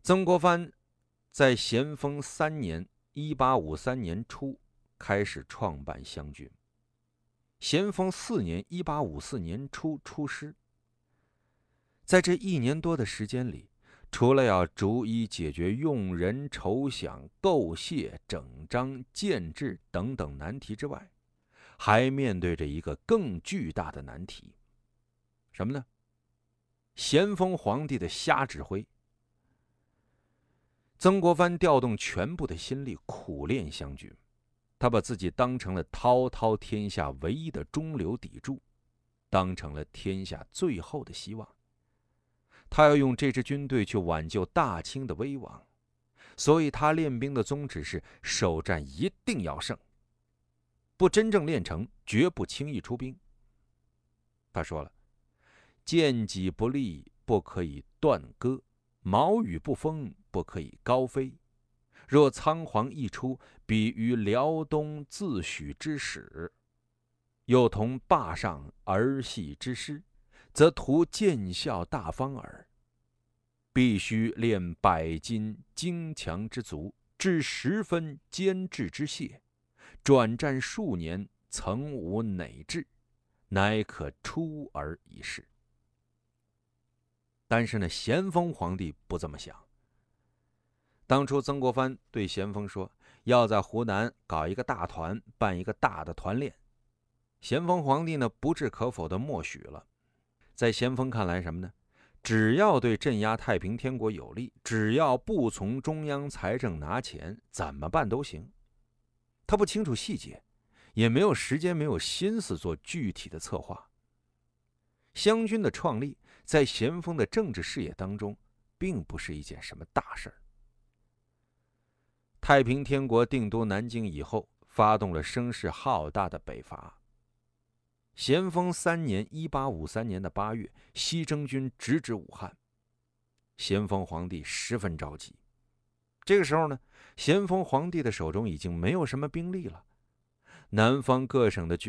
曾国藩在咸丰3年1853年初开始创办湘军，咸丰4年1854年初出师。在这1年多的时间里，除了要逐一解决用人、筹饷、购械、整章、建制等等难题之外，还面对着一个更巨大的难题，什么呢？咸丰皇帝的瞎指挥。曾国藩调动全部的心力苦练湘军，他把自己当成了滔滔天下唯一的中流砥柱，当成了天下最后的希望。他要用这支军队去挽救大清的危亡，所以他练兵的宗旨是首战一定要胜，不真正练成，绝不轻易出兵。他说了，剑戟不利，不可以断戈；矛与不锋，不可以高飞。若仓皇一出，比于辽东自诩之始，又同坝上儿戏之师，则图见效大方耳。必须练百斤精强之卒，至10分坚志之懈，转战数年，曾无馁志，乃可出而已事。但是呢，咸丰皇帝不这么想。当初曾国藩对咸丰说，要在湖南搞一个大团，办一个大的团练。咸丰皇帝呢，不置可否的默许了。在咸丰看来，什么呢？只要对镇压太平天国有利，只要不从中央财政拿钱，怎么办都行。他不清楚细节，也没有时间，没有心思做具体的策划。湘军的创立，在咸丰的政治视野当中，并不是一件什么大事儿。太平天国定都南京以后，发动了声势浩大的北伐。咸丰3年1853年的8月，西征军直指武汉，咸丰皇帝十分着急。这个时候呢，咸丰皇帝的手中已经没有什么兵力了，南方各省的军